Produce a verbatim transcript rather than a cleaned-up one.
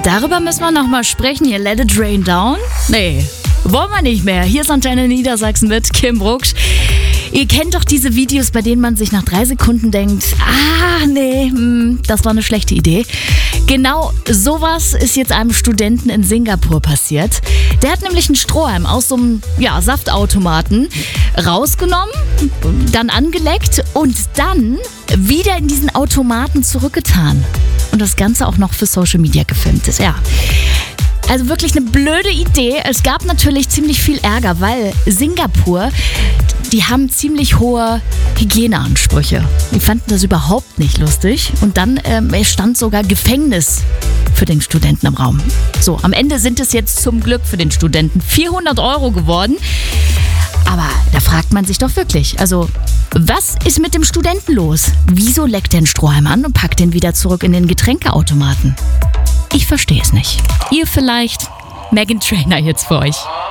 Darüber müssen wir noch mal sprechen. Hier, Let It Rain Down? Nee, wollen wir nicht mehr. Hier ist Antenne Niedersachsen mit Kim Brucksch. Ihr kennt doch diese Videos, bei denen man sich nach drei Sekunden denkt, ah, nee, hm, das war eine schlechte Idee. Genau sowas ist jetzt einem Studenten in Singapur passiert. Der hat nämlich einen Strohhalm aus so einem ja, Saftautomaten rausgenommen, dann angeleckt und dann wieder in diesen Automaten zurückgetan. Und das Ganze auch noch für Social Media gefilmt ist, ja. Also wirklich eine blöde Idee. Es gab natürlich ziemlich viel Ärger, weil Singapur, die haben ziemlich hohe Hygieneansprüche. Die fanden das überhaupt nicht lustig. Und dann ähm, stand sogar Gefängnis für den Studenten im Raum. So, am Ende sind es jetzt zum Glück für den Studenten vierhundert Euro geworden. Aber da fragt man sich doch wirklich, also was ist mit dem Studenten los? Wieso leckt er den Strohhalm an und packt den wieder zurück in den Getränkeautomaten? Ich verstehe es nicht. Ihr vielleicht? Meghan Trainor jetzt für euch.